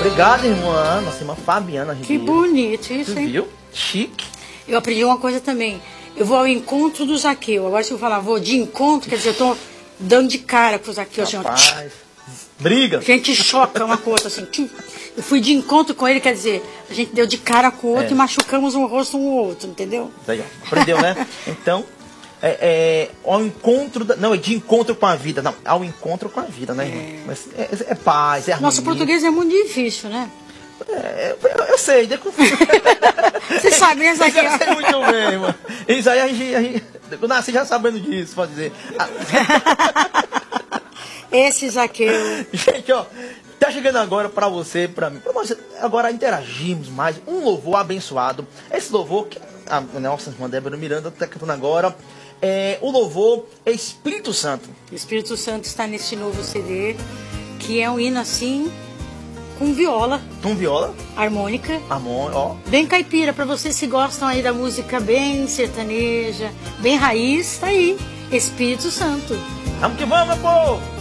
Obrigado, irmã. Nossa irmã Fabiana Ribeiro. Que bonito isso, hein? Viu? Chique. Eu aprendi uma coisa também. Eu vou ao encontro do Zaqueu. Agora, se eu falar vou de encontro, quer dizer, eu tô dando de cara com o Zaqueu. Assim, Rapaz, briga. a gente choca uma coisa assim. Eu fui de encontro com ele, quer dizer, a gente deu de cara com o outro e machucamos um rosto um ao outro, entendeu? Daí, ó, aprendeu, né? Então, ao encontro... Não, é de encontro com a vida. Não, ao encontro com a vida, né, irmã? Mas é paz, é harmonia. Nosso português é muito difícil, né? Eu sei. Você sabe, né, Zaqueu? Eu sei muito bem, irmã. Isso aí a gente... Eu nasci já sabendo disso, pode dizer. Esse Zaqueu. Gente, ó, tá chegando agora pra você, pra mim, pra nós agora interagirmos mais. Um louvor abençoado. Esse louvor que a nossa irmã Débora Miranda tá cantando agora. O louvor é Espírito Santo. O Espírito Santo está nesse novo CD, que é um hino assim, com viola. Com viola. Harmônica. Ó. Bem caipira, pra vocês que gostam aí da música bem sertaneja, bem raiz, tá aí. Espírito Santo. Vamos que vamos, meu povo!